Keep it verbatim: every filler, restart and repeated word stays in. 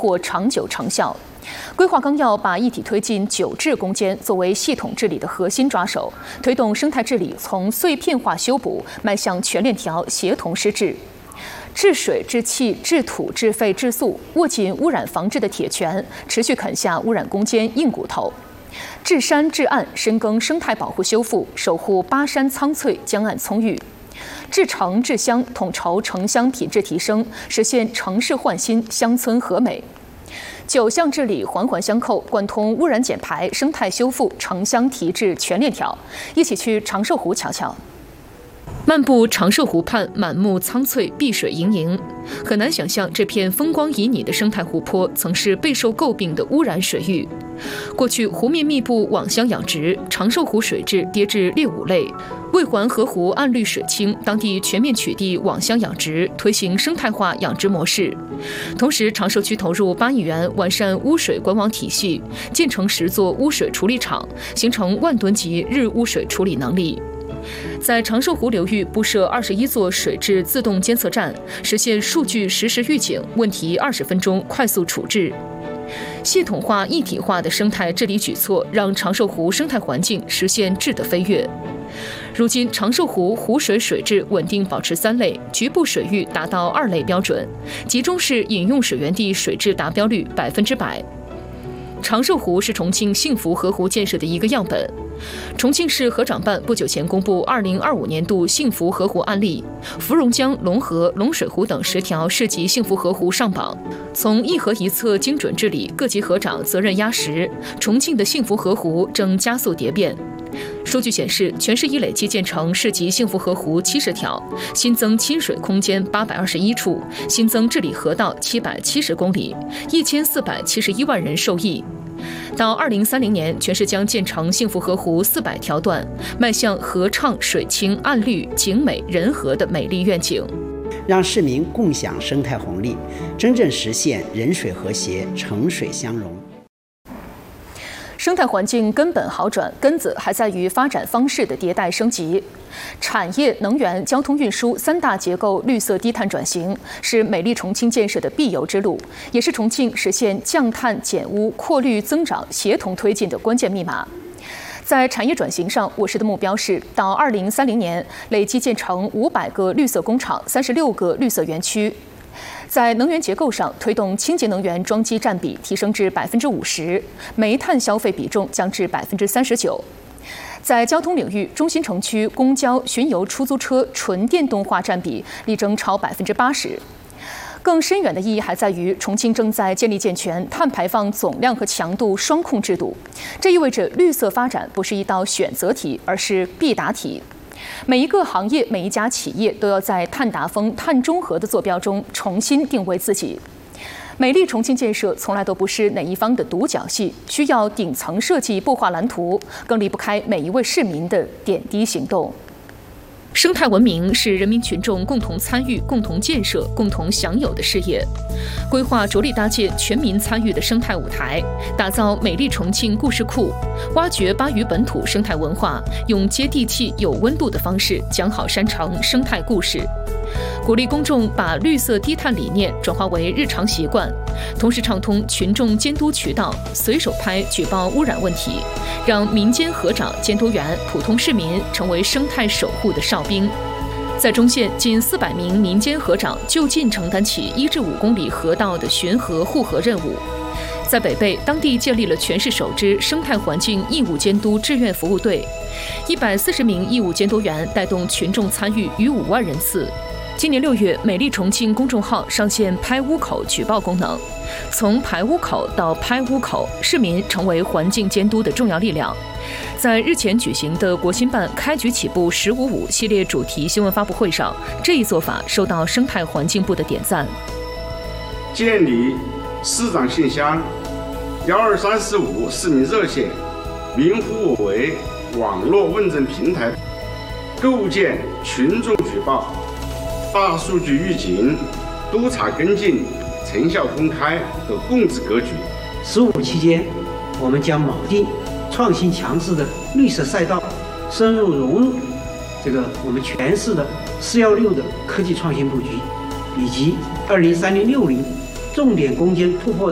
获长久成效。规划纲要把一体推进九治攻坚作为系统治理的核心抓手，推动生态治理从碎片化修补迈向全链条协同施治。治水、治气、治土、治废、治塑，握紧污染防治的铁拳，持续啃下污染攻坚硬骨头。治山治岸，深耕生态保护修复，守护巴山苍翠、江岸葱郁；治城治乡，统筹城乡品质提升，实现城市焕新、乡村和美。九项治理环环相扣，贯通污染减排、生态修复、城乡提质全链条。一起去长寿湖瞧瞧。漫步长寿湖畔，满目苍翠，碧水盈盈。很难想象，这片风光旖旎的生态湖泊曾是备受诟病的污染水域。过去，湖面密布网箱养殖，长寿湖水质跌至劣五类。为还河湖岸绿水清，当地全面取缔网箱养殖，推行生态化养殖模式。同时，长寿区投入八亿元完善污水管网体系，建成十座污水处理厂，形成万吨级日污水处理能力。在长寿湖流域布设二十一座水质自动监测站，实现数据实时预警，问题二十分钟快速处置。系统化、一体化的生态治理举措，让长寿湖生态环境实现质的飞跃。如今，长寿湖湖水水质稳定保持三类，局部水域达到二类标准，集中式饮用水源地水质达标率百分之百。长寿湖是重庆幸福河湖建设的一个样本。重庆市河长办不久前公布二零二五年度幸福河湖案例，芙蓉江、龙河、龙水湖等十条市级幸福河湖上榜。从一河一策精准治理，各级河长责任压实，重庆的幸福河湖正加速蝶变。数据显示，全市已累计建成市级幸福河湖七十条，新增亲水空间八百二十一处，新增治理河道七百七十公里，一千四百七十一万人受益。到二零三零年，全市将建成幸福河湖四百条段，迈向河畅、水清、岸绿、景美、人和的美丽愿景， 让市民共享生态红利，真正实现人水和谐、城水相融。 生态环境根本好转，根子还在于发展方式的迭代升级。产业、能源、交通运输三大结构绿色低碳转型，是美丽重庆建设的必由之路，也是重庆实现降碳减污、扩绿增长协同推进的关键密码。在产业转型上，我市的目标是到二零三零年累计建成五百个绿色工厂、三十六个绿色园区。在能源结构上，推动清洁能源装机占比提升至百分之五十，煤炭消费比重降至百分之三十九。在交通领域，中心城区公交、巡游出租车纯电动化占比力争超百分之八十。更深远的意义还在于，重庆正在建立健全碳排放总量和强度双控制度。这意味着绿色发展不是一道选择题，而是必答题。每一个行业、每一家企业都要在碳达峰、碳中和的坐标中重新定位自己。美丽重庆建设从来都不是哪一方的独角戏，需要顶层设计步化蓝图，更离不开每一位市民的点滴行动。生态文明是人民群众共同参与、共同建设、共同享有的事业。规划着力搭建全民参与的生态舞台，打造美丽重庆故事库，挖掘巴渝本土生态文化，用接地气、有温度的方式讲好山城生态故事。鼓励公众把绿色低碳理念转化为日常习惯，同时畅通群众监督渠道，随手拍举报污染问题，让民间河长、监督员、普通市民成为生态守护的哨兵。在中线，近四百名民间河长就近承担起一至五公里河道的巡河护河任务。在北碚，当地建立了全市首支生态环境义务监督志愿服务队，一百四十名义务监督员带动群众参与逾五万人次。今年六月，美丽重庆公众号上线拍污口举报功能，从排污口到拍污口，市民成为环境监督的重要力量。在日前举行的国新办开局起步“十五五”系列主题新闻发布会上，这一做法受到生态环境部的点赞。 建立市长信箱、幺二三四五市民热线、民护我为网络问政平台，构建群众举报、大数据预警、督查跟进、成效公开的共治格局。 十五期间，我们将铆定创新强势的绿色赛道，深入融入这个我们全市的四幺六的科技创新布局，以及二零三零六零重点攻坚突破